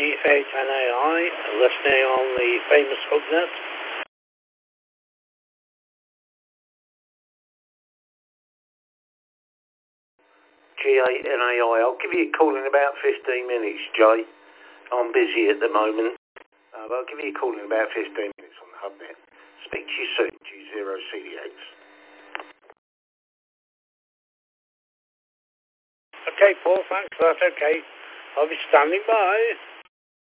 G8NAI, listening on the famous Hubnet. G8NAI, I'll give you a call in about 15 minutes, Jay. I'm busy at the moment. But I'll give you a call in about 15 minutes on the Hubnet. Speak to you soon, G0CDX. Okay, Paul, thanks for that. Okay, I'll be standing by.